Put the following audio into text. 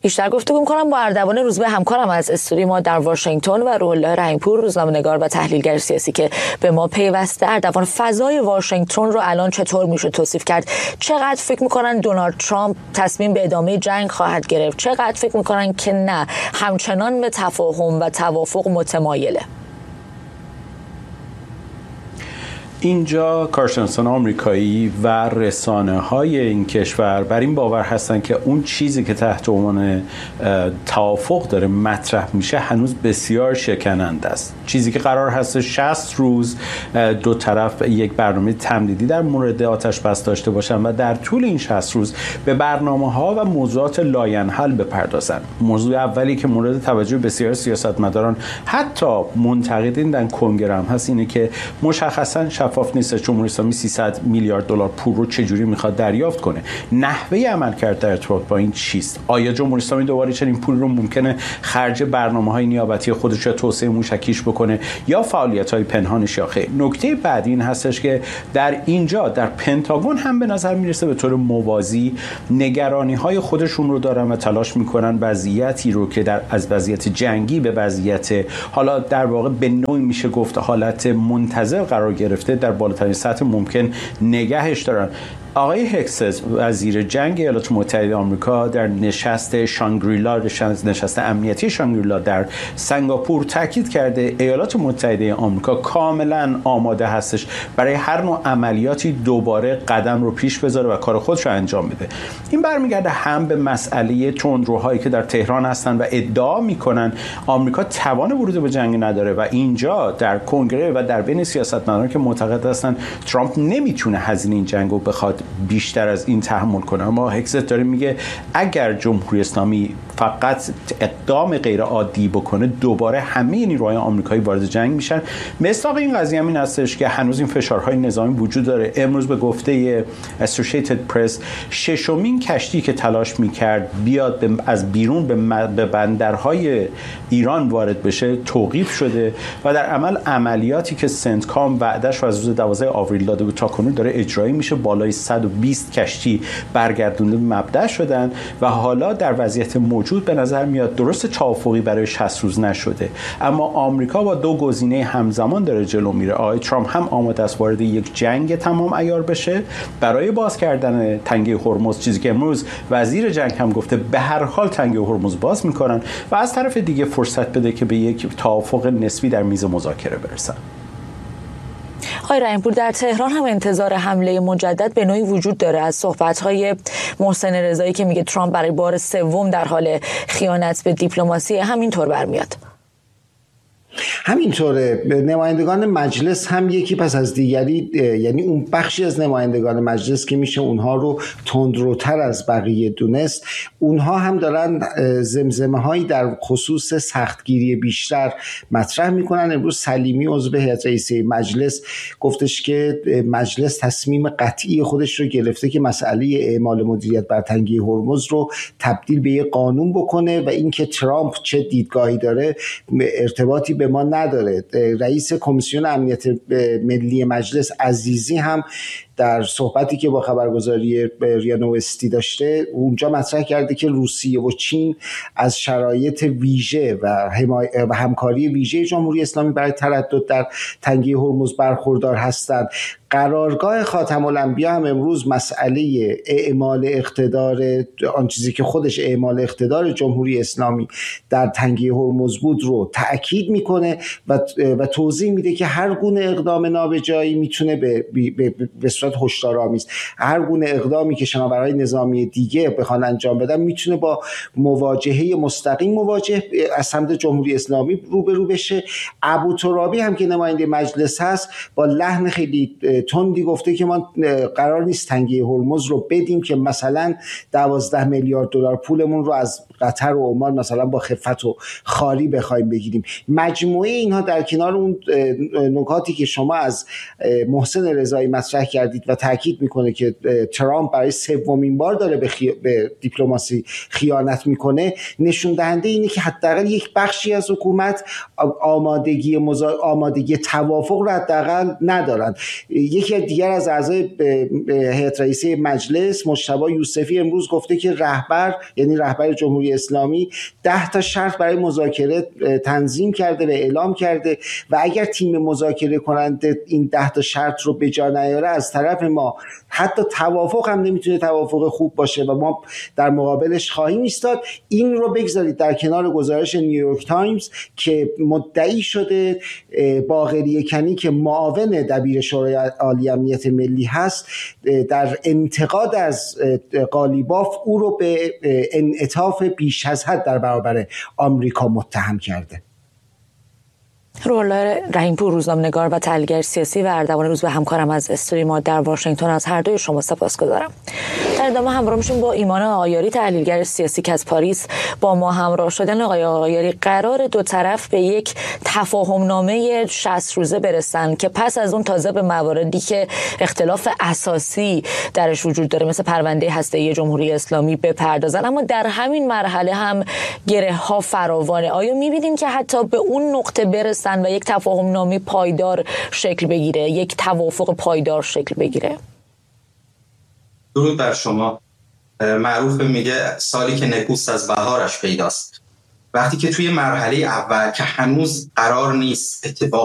بیشتر گفتگو می‌کنم با اردوان روزبه، همکارم از استودیو ما در واشنگتن، و روح الله رحیم‌پور، روزنامه‌نگار و تحلیلگر سیاسی که به ما پیوسته. اردوان، فضای واشنگتن رو الان چطور میشه توصیف کرد؟ چقدر فکر می‌کنن دونالد ترامپ تصمیم به ادامه جنگ خواهد گرفت؟ چقدر فکر می‌کنن که نه، همچنان به تفاهم و توافق متمایله؟ اینجا کارشناسان آمریکایی و رسانه‌های این کشور بر این باور هستن که اون چیزی که تحت عنوان توافق داره مطرح میشه هنوز بسیار شکننده است. چیزی که قرار هست 60 روز دو طرف یک برنامه تمدیدی در مورد آتش بس داشته باشن و در طول این 60 روز به برنامه‌ها و موضوعات لاینحل بپردازن. موضوع اولی که مورد توجه بسیار سیاستمداران حتی منتقدین در کنگره هم هست اینه که مشخصاً شفاف نیست جمهوری اسلامی 300 میلیارد دلار پول رو چجوری میخواد دریافت کنه. نحوه عملکرد در ارتباط با این چیست؟ آیا جمهوری اسلامی دوباره چنین پول رو ممکنه خرج برنامه‌های نیابتی خودش یا توسعه موشکیش بکنه یا فعالیت‌های پنهانش یا خیر؟ نکته بعدی این هستش که در اینجا در پنتاگون هم به نظر میرسه به طور موازی نگرانی‌های خودشون رو دارن و تلاش میکنن وضعیتی رو که از وضعیت جنگی به وضعیت حالا در واقع به نوعی میشه گفت حالت منتظر قرار گرفته در بالاترین سطح ممکن نگهش دارن. آقای هکسس وزیر جنگ ایالات متحده آمریکا در نشست شانگریلا، نشست امنیتی شانگریلا در سنگاپور تاکید کرده ایالات متحده آمریکا کاملا آماده هستش برای هر نوع عملیاتی دوباره قدم رو پیش بذاره و کار خودش رو انجام بده. این برمیگرده هم به مسئله تندروهایی که در تهران هستن و ادعا میکنن آمریکا توان ورود به جنگ نداره و اینجا در کنگره و در بین سیاستمداران که معتقد هستن ترامپ نمیتونه هزینه این جنگ رو بخواد بیشتر از این تحمل کنه. اما هکست داره میگه اگر جمهوری اسلامی فقط اقدام غیر عادی بکنه دوباره همه نیروهای آمریکایی وارد جنگ میشن. مصداق این قضیه همین هستش که هنوز این فشارهای نظامی وجود داره. امروز به گفته Associated Press ششمین کشتی که تلاش میکرد بیاد از بیرون به بندرهای ایران وارد بشه توقیف شده و در عمل عملیاتی که سنتکام وعدهش رو از روز 12 آوریل داده بود تا کنون داره اجرایی میشه. بالای 120 کشتی برگردونده به مبدأ شدن و حالا در وضعیت موجود به نظر میاد درست توافقی برای 60 روز نشده، اما آمریکا با دو گزینه همزمان داره جلو میره. آقای ترامپ هم آماده است وارد یک جنگ تمام عیار بشه برای باز کردن تنگه هرمز، چیزی که امروز وزیر جنگ هم گفته به هر حال تنگه هرمز باز میکنن، و از طرف دیگه فرصت بده که به یک توافق نسبی در میز مذاکره برسن. آقای رحیم‌پور، در تهران هم انتظار حمله مجدد به نوعی وجود داره. از صحبت‌های محسن رضایی که میگه ترامپ برای بار سوم در حال خیانت به دیپلماسی همینطور برمیاد. همینطوره. نمایندگان مجلس هم یکی پس از دیگری، یعنی اون بخشی از نمایندگان مجلس که میشه اونها رو تندروتر از بقیه دونست، اونها هم دارن زمزمه هایی در خصوص سختگیری بیشتر مطرح میکنن. امروز سلیمی عضو هیئت رئیسه مجلس گفتش که مجلس تصمیم قطعی خودش رو گرفته که مسئله اعمال مدیریت بر تنگه هرمز رو تبدیل به یک قانون بکنه و اینکه ترامپ چه دیدگاهی داره ارتباطی به ما نداره. رئیس کمیسیون امنیت ملی مجلس عزیزی هم در صحبتی که با خبرگزاری ریا نوستی داشته اونجا مطرح کرده که روسیه و چین از شرایط ویژه و همکاری ویژه جمهوری اسلامی برای تردد در تنگه هرمز برخوردار هستند. قرارگاه خاتم الانبیا هم امروز مسئله اعمال اقتدار، آن چیزی که خودش اعمال اقتدار جمهوری اسلامی در تنگه هرمز بود رو تأکید میکنه و توضیح میده که هر گونه اقدام نابجایی میتونه به صورت هشدارآمیز، هر گونه اقدامی که شناورهای نظامی دیگه بخوان انجام بدن میتونه با مواجهه مستقیم مواجه از سمت جمهوری اسلامی روبرو بشه. ابوترابی هم که نماینده مجلس هست با لحن خیلی تندی گفته که ما قرار نیست تنگه هرمز رو بدیم که مثلا 12 میلیارد دلار پولمون رو از قطر و عمان مثلا با خفت و خالی بخوایم بگیریم. مجموعه اینها در کنار اون نکاتی که شما از محسن رضایی مطرح کردید کردید و تاکید میکنه که ترامپ برای سومین بار داره به دیپلماسی خیانت میکنه، نشون دهنده اینه که حداقل یک بخشی از حکومت آمادگی توافق رو حداقل ندارن. یکی دیگر از اعضای هیئت رئیسه مجلس، مجتبی یوسفی، امروز گفته که یعنی رهبر جمهوری اسلامی 10 تا شرط برای مذاکره تنظیم کرده و اعلام کرده و اگر تیم مذاکره کننده این 10 تا شرط رو به جا نیاره، از طرف ما حتی توافق هم نمیتونه توافق خوب باشه و ما در مقابلش خواهیم ایستاد. این رو بگذارید در کنار گزارش نیویورک تایمز که مدعی شده باقری کنی که معاون دبیر شورای عالی امنیت ملی هست، در انتقاد از قالیباف او رو به انعطاف بیش از حد در برابر آمریکا متهم کرده. روح‌الله رحیم‌پور، روزنامه‌نگار و تحلیلگر سیاسی و اردوان روز به همکارم از استوری ما در واشنگتن، از هر دوی شما سپاسگزارم. در ادامه همراه میشیم با ایمان آقایاری، تحلیلگر سیاسی که از پاریس با ما همراه شدن. آقای آقایاری، قرار دو طرف به یک تفاهم‌نامه 60 روزه برسن که پس از اون تازه به مواردی که اختلاف اساسی درش وجود داره مثل پرونده هسته‌ای جمهوری اسلامی بپردازن، اما در همین مرحله هم گره‌ها فراوانه. آیا می‌بینیم که حتی به اون نقطه برسن و یک تفاهم‌نامه پایدار شکل بگیره، یک توافق پایدار شکل بگیره؟ درود بر شما. معروف میگه سالی که نکوست از بهارش پیداست. وقتی که توی مرحله اول که هنوز قرار نیست اتفاق